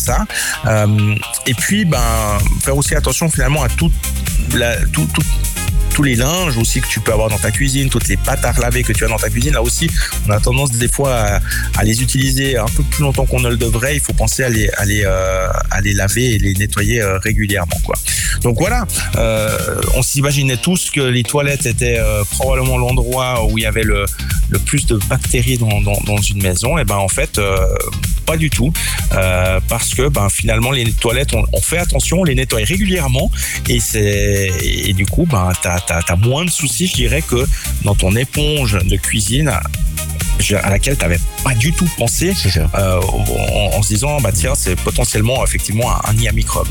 ça. Et puis, faire aussi attention finalement à tous les linges aussi que tu peux avoir dans ta cuisine, toutes les pâtes à relaver que tu as dans ta cuisine. Là aussi, on a tendance des fois à les utiliser un peu plus longtemps qu'on ne le devrait. Il faut penser à les laver et les nettoyer régulièrement, quoi. Donc voilà, on s'imaginait tous que les toilettes étaient probablement l'endroit où il y avait le plus de bactéries dans une maison. Et en fait, pas du tout, parce que finalement les toilettes, on fait attention, on les nettoie régulièrement et du coup t'as moins de soucis, je dirais, que dans ton éponge de cuisine à laquelle tu n'avais pas du tout pensé, en se disant tiens, c'est potentiellement effectivement un nid à microbes.